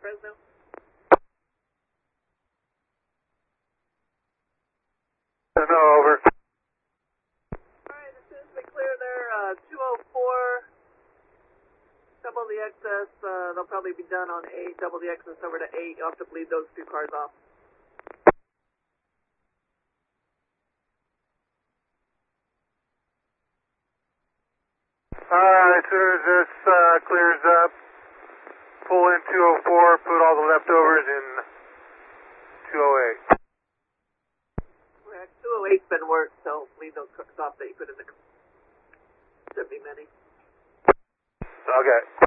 Fresno. Fresno, over. Alright, as soon as we clear there, 204, double the excess, they'll probably be done on 8, double the excess over to 8, you'll have to bleed those 2 cars off. Alright, as soon as this clears up, pull in 204, put all the leftovers in 208. Well, 208's been worked, so leave those cars off that you put in the... Shouldn't be many. Okay.